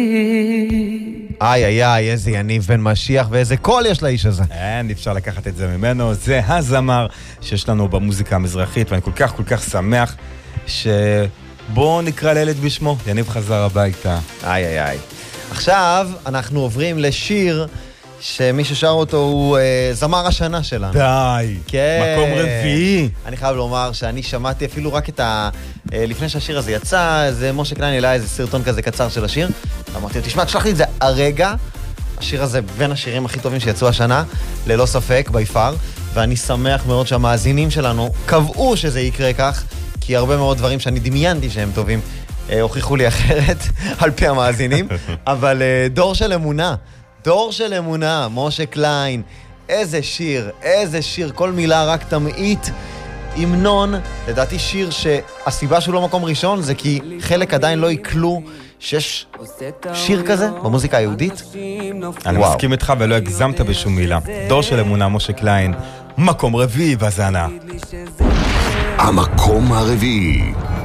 איי איי איי, איזה יניב בן משיח ואיזה קול יש לאיש הזה. אין, אפשר לקחת את זה ממנו. זה הזמר שיש לנו במוזיקה המזרחית, ואני כל כך שמח שבואו נקרא לילד בשמו. יניב חזר הביתה. איי איי איי. עכשיו אנחנו עוברים לשיר שמי ששר אותו הוא זמר השנה שלנו. די, כן. מקום רביעי. אני חייב לומר שאני שמעתי אפילו רק את לפני שהשיר הזה יצא, זה משה קליין העלה איזה סרטון כזה קצר של השיר. אמרתי לו, תשמע, תשלח לי את זה הרגע. השיר הזה בין השירים הכי טובים שיצאו השנה, ללא ספק, ביפר. ואני שמח מאוד שהמאזינים שלנו קבעו שזה יקרה כך, כי הרבה מאוד דברים שאני דמיינתי שהם טובים, הוכיחו לי אחרת על פי המאזינים. אבל דור של אמונה, משה קליין, איזה שיר, כל מילה רק תמעיט, המנון, לדעתי שיר שהסיבה שהוא לא מקום ראשון זה כי חלק עדיין לא יקלו שיש שיר כזה במוזיקה היהודית. אני מסכים איתך ולא הגזמת בשום מילה. דור של אמונה, משה קליין, מקום רביעי בזנה. המקום הרביעי.